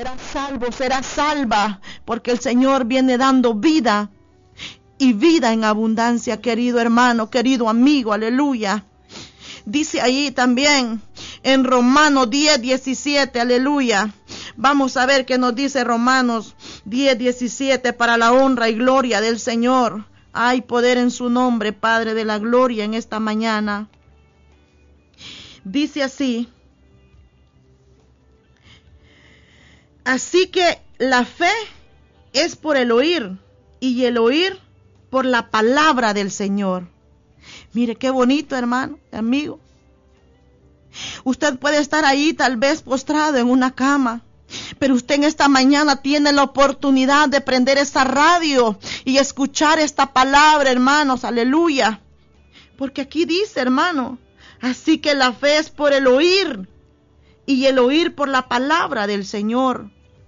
serás salvo, serás salva, porque el Señor viene dando vida y vida en abundancia, querido hermano, querido amigo, aleluya. Dice ahí también en Romanos 10:17, aleluya. Vamos a ver qué nos dice Romanos 10:17, para la honra y gloria del Señor. Hay poder en su nombre, Padre de la gloria, en esta mañana. Dice así: así que la fe es por el oír, y el oír por la palabra del Señor. Mire qué bonito, hermano, amigo. Usted puede estar ahí tal vez postrado en una cama, pero usted en esta mañana tiene la oportunidad de prender esa radio y escuchar esta palabra, hermanos, aleluya. Porque aquí dice, hermano, así que la fe es por el oír, y el oír por la palabra del Señor.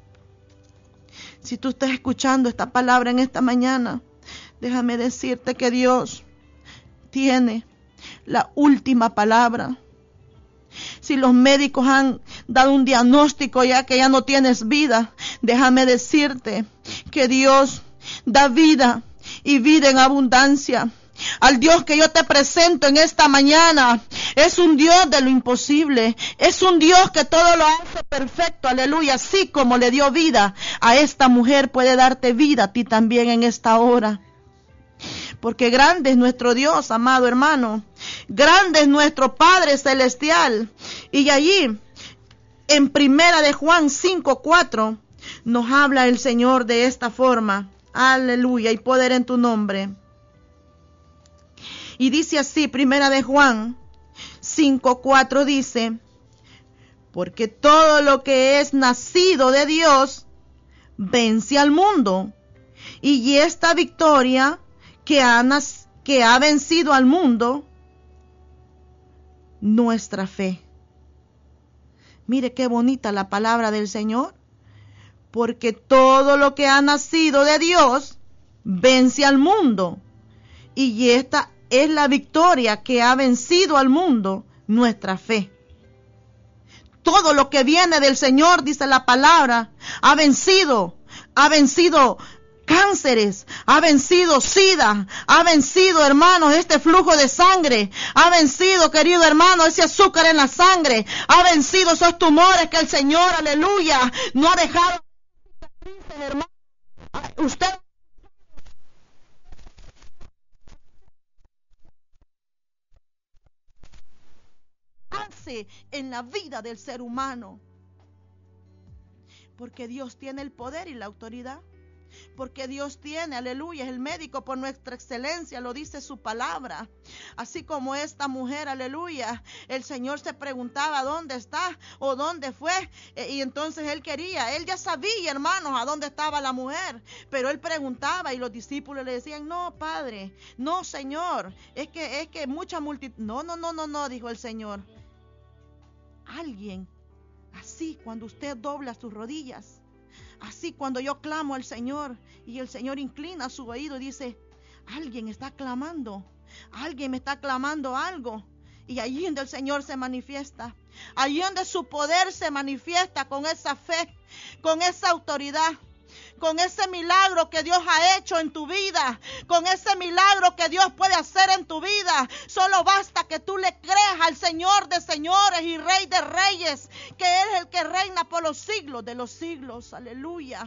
Si tú estás escuchando esta palabra en esta mañana, déjame decirte que Dios tiene la última palabra. Si los médicos han dado un diagnóstico ya que ya no tienes vida, déjame decirte que Dios da vida y vida en abundancia. Al Dios que yo te presento en esta mañana es un Dios de lo imposible, es un Dios que todo lo hace perfecto, aleluya. Así como le dio vida a esta mujer, puede darte vida a ti también en esta hora. Porque grande es nuestro Dios, amado hermano. Grande es nuestro Padre Celestial. Y allí, en Primera de Juan 5:4, nos habla el Señor de esta forma. Aleluya, y poder en tu nombre. Y dice así, Primera de Juan 5:4 dice: porque todo lo que es nacido de Dios vence al mundo. Y esta victoria que ha vencido al mundo, nuestra fe. Mire qué bonita la palabra del Señor. Porque todo lo que ha nacido de Dios vence al mundo. Y esta es la victoria que ha vencido al mundo, nuestra fe. Todo lo que viene del Señor, dice la palabra, ha vencido cánceres, ha vencido SIDA, ha vencido, hermanos, este flujo de sangre, ha vencido, querido hermano, ese azúcar en la sangre, ha vencido esos tumores que el Señor, aleluya, no ha dejado, hermano. Usted hace en la vida del ser humano, porque Dios tiene el poder y la autoridad. Porque Dios tiene, aleluya, es el médico por nuestra excelencia, lo dice su palabra. Así como esta mujer, aleluya, el Señor se preguntaba dónde está o dónde fue, y entonces él ya sabía, hermanos, a dónde estaba la mujer, pero él preguntaba y los discípulos le decían: no, Padre, no, Señor, es que mucha multitud, no, dijo el Señor. Alguien, así cuando usted dobla sus rodillas, así cuando yo clamo al Señor y el Señor inclina su oído y dice: alguien está clamando, alguien me está clamando algo. Y allí donde el Señor se manifiesta, allí donde su poder se manifiesta con esa fe, con esa autoridad, con ese milagro que Dios ha hecho en tu vida, con ese milagro que Dios puede hacer en tu vida. Solo basta que tú le creas al Señor de señores y Rey de reyes, que Él es el que reina por los siglos de los siglos. Aleluya.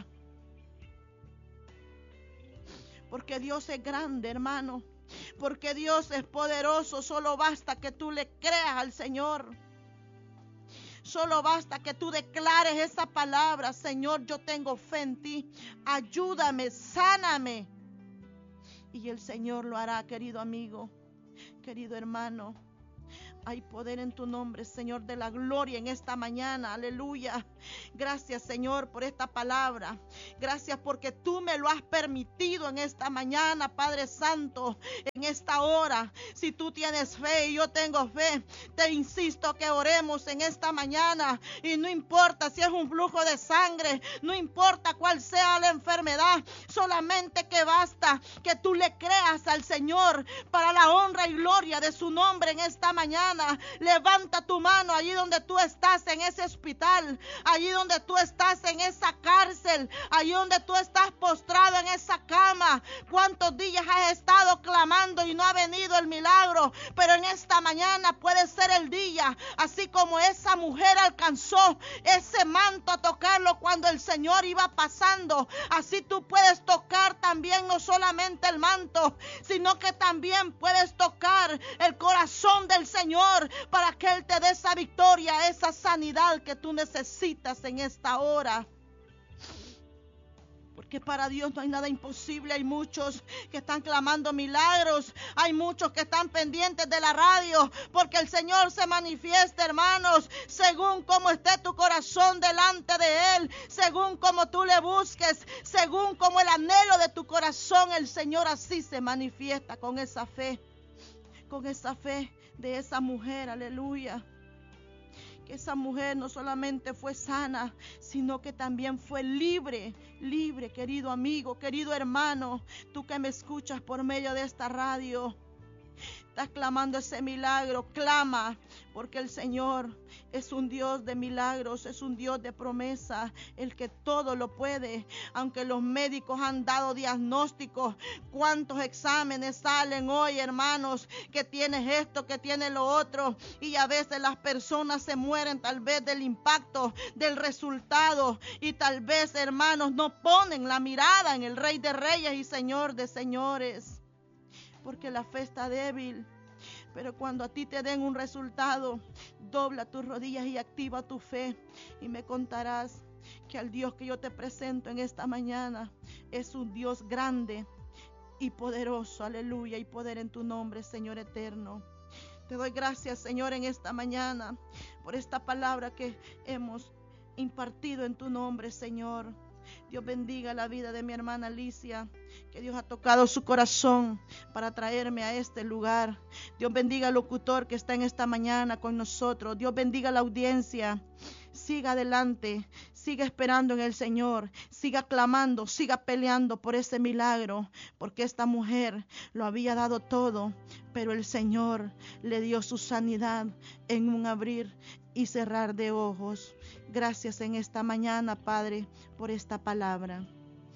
Porque Dios es grande, hermano. Porque Dios es poderoso. Solo basta que tú le creas al Señor. Solo basta que tú declares esa palabra: Señor, yo tengo fe en ti, ayúdame, sáname. Y el Señor lo hará, querido amigo, querido hermano. Hay poder en tu nombre, Señor de la gloria, en esta mañana. Aleluya. Gracias, Señor, por esta palabra. Gracias porque tú me lo has permitido en esta mañana, Padre Santo, en esta hora. Si tú tienes fe y yo tengo fe, te insisto que oremos en esta mañana. Y no importa si es un flujo de sangre, no importa cuál sea la enfermedad, solamente que basta que tú le creas al Señor para la honra y gloria de su nombre en esta mañana. mañana, levanta tu mano allí donde tú estás en ese hospital, allí donde tú estás en esa cárcel, allí donde tú estás postrado en esa cama. ¿Cuántos días has estado clamando y no ha venido el milagro? Pero en esta mañana puede ser el día, así como esa mujer alcanzó ese manto a tocarlo cuando el Señor iba pasando. Así tú puedes tocar también no solamente el manto, sino que también puedes tocar el corazón del Señor para que Él te dé esa victoria, esa sanidad que tú necesitas en esta hora. Porque para Dios no hay nada imposible. Hay muchos que están clamando milagros. Hay muchos que están pendientes de la radio. Porque el Señor se manifiesta, hermanos, según como esté tu corazón delante de Él. Según como tú le busques. Según como el anhelo de tu corazón. El Señor así se manifiesta con esa fe. Con esa fe de esa mujer. Aleluya. Que esa mujer no solamente fue sana, sino que también fue libre, libre, querido amigo, querido hermano, tú que me escuchas por medio de esta radio. Estás clamando ese milagro, clama, porque el Señor es un Dios de milagros, es un Dios de promesa, el que todo lo puede. Aunque los médicos han dado diagnósticos, cuántos exámenes salen hoy, hermanos, que tienes esto, que tienes lo otro, y a veces las personas se mueren tal vez del impacto, del resultado, y tal vez, hermanos, no ponen la mirada en el Rey de Reyes y Señor de Señores. Porque la fe está débil. Pero cuando a ti te den un resultado, dobla tus rodillas y activa tu fe. Y me contarás que al Dios que yo te presento en esta mañana es un Dios grande y poderoso. Aleluya. Y poder en tu nombre, Señor eterno. Te doy gracias, Señor, en esta mañana por esta palabra que hemos impartido en tu nombre, Señor. Dios bendiga la vida de mi hermana Alicia, que Dios ha tocado su corazón para traerme a este lugar. Dios bendiga al locutor que está en esta mañana con nosotros. Dios bendiga la audiencia. Siga adelante, siga esperando en el Señor, siga clamando, siga peleando por ese milagro, porque esta mujer lo había dado todo, pero el Señor le dio su sanidad en un abrir y cerrar de ojos. Gracias en esta mañana, Padre, por esta palabra.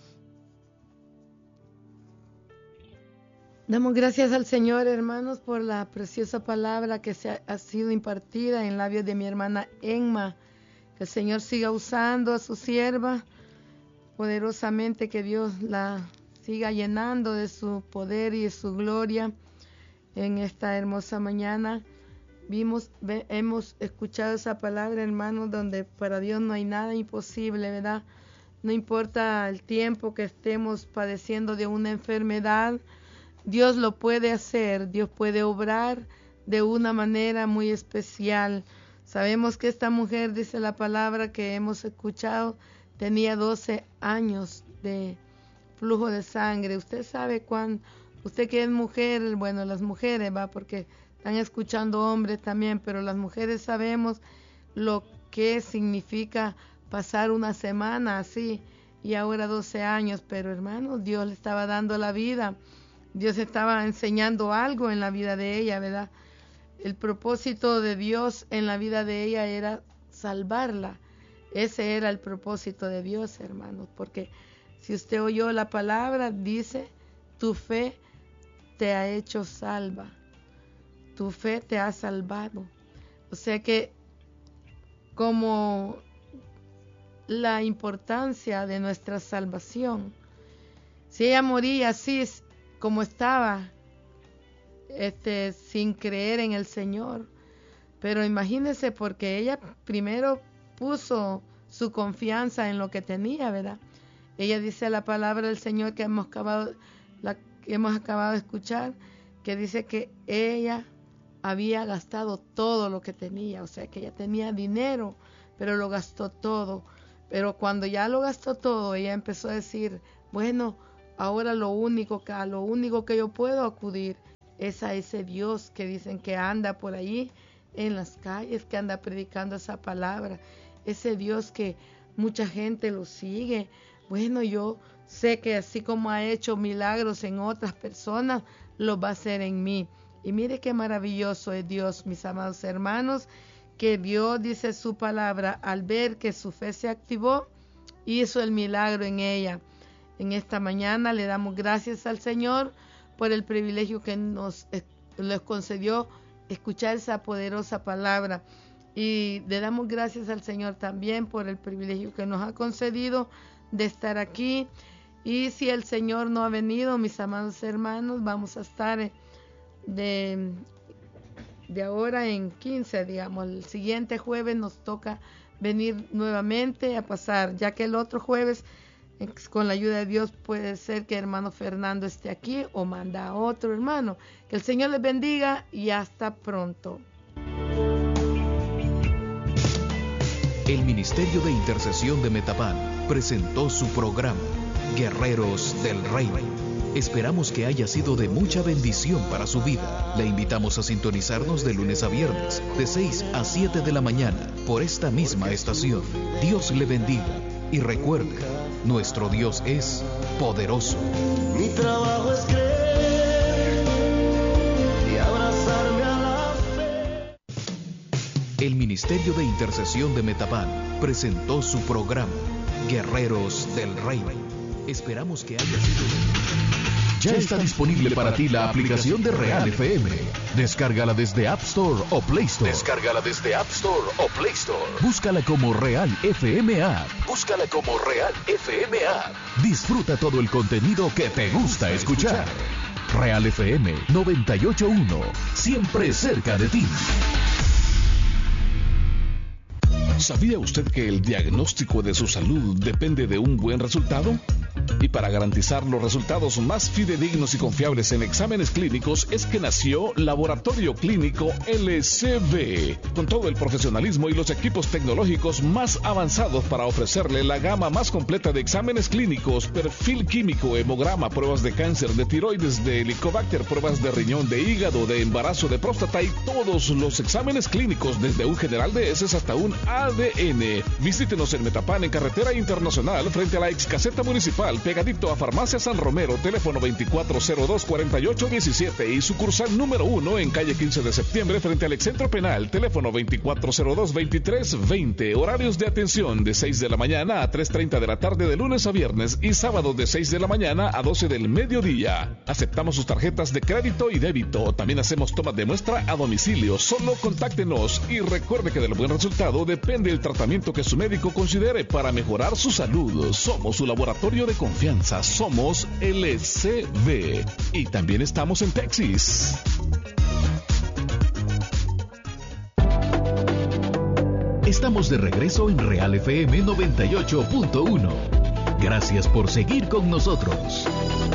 Damos gracias al Señor, hermanos, por la preciosa palabra que ha sido impartida en labios de mi hermana Emma. Que el Señor siga usando a su sierva poderosamente, que Dios la siga llenando de su poder y de su gloria en esta hermosa mañana. Hemos escuchado esa palabra, hermanos, donde para Dios no hay nada imposible, ¿verdad? No importa el tiempo que estemos padeciendo de una enfermedad, Dios lo puede hacer, Dios puede obrar de una manera muy especial. Sabemos que esta mujer, dice la palabra que hemos escuchado, tenía 12 años de flujo de sangre. Usted sabe usted que es mujer, bueno, las mujeres, va, porque están escuchando hombres también, pero las mujeres sabemos lo que significa pasar una semana así y ahora 12 años, pero hermanos, Dios le estaba dando la vida, Dios estaba enseñando algo en la vida de ella, ¿verdad? El propósito de Dios en la vida de ella era salvarla. Ese era el propósito de Dios, hermanos, porque si usted oyó la palabra, dice, tu fe te ha hecho salva. Tu fe te ha salvado. O sea que como la importancia de nuestra salvación, si ella moría así como estaba, sin creer en el Señor, pero imagínese, porque ella primero puso su confianza en lo que tenía, ¿verdad? Ella dice la palabra del Señor que hemos acabado de escuchar, que dice que ella había gastado todo lo que tenía, o sea que ella tenía dinero, pero lo gastó todo. Pero cuando ya lo gastó todo, ella empezó a decir, bueno, ahora a lo único que yo puedo acudir es a ese Dios que dicen que anda por ahí en las calles, que anda predicando esa palabra, ese Dios que mucha gente lo sigue. Bueno, yo sé que así como ha hecho milagros en otras personas, lo va a hacer en mí. Y mire qué maravilloso es Dios, mis amados hermanos, que Dios, dice su palabra, al ver que su fe se activó, hizo el milagro en ella. En esta mañana le damos gracias al Señor por el privilegio que nos concedió escuchar esa poderosa palabra. Y le damos gracias al Señor también por el privilegio que nos ha concedido de estar aquí. Y si el Señor no ha venido, mis amados hermanos, vamos a estar de ahora en 15, digamos. El siguiente jueves nos toca venir nuevamente a pasar, ya que el otro jueves, con la ayuda de Dios, puede ser que hermano Fernando esté aquí o manda a otro hermano. Que el Señor les bendiga y hasta pronto. El Ministerio de Intercesión de Metapán presentó su programa Guerreros del Reino. Esperamos que haya sido de mucha bendición para su vida. Le invitamos a sintonizarnos de lunes a viernes, de 6 a 7 de la mañana, por esta misma estación. Dios le bendiga. Y recuerde, nuestro Dios es poderoso. Mi trabajo es creer y abrazarme a la fe. El Ministerio de Intercesión de Metapán presentó su programa Guerreros del Reino. Esperamos que haya sido... Ya está disponible para ti la aplicación de Real FM. Descárgala desde App Store o Play Store. Búscala como Real FM App. Disfruta todo el contenido que te gusta escuchar. Real FM 98.1. Siempre cerca de ti. ¿Sabía usted que el diagnóstico de su salud depende de un buen resultado? Y para garantizar los resultados más fidedignos y confiables en exámenes clínicos es que nació Laboratorio Clínico LCB, con todo el profesionalismo y los equipos tecnológicos más avanzados para ofrecerle la gama más completa de exámenes clínicos, perfil químico, hemograma, pruebas de cáncer, de tiroides, de helicobacter, pruebas de riñón, de hígado, de embarazo, de próstata y todos los exámenes clínicos, desde un general de heces hasta un ADN. Visítenos en Metapán, en Carretera Internacional, frente a la ex caseta municipal, pegadito a Farmacia San Romero, teléfono 2402-4817 y sucursal número 1 en calle 15 de septiembre frente al Excentro Penal, teléfono 2402-2320, horarios de atención de 6 de la mañana a 3:30 de la tarde de lunes a viernes y sábado de 6 de la mañana a 12 del mediodía. Aceptamos sus tarjetas de crédito y débito, también hacemos tomas de muestra a domicilio, solo contáctenos y recuerde que del buen resultado depende el tratamiento que su médico considere para mejorar su salud. Somos su laboratorio de confianza, somos LCB y también estamos en Texas. Estamos de regreso en Real FM 98.1. Gracias por seguir con nosotros.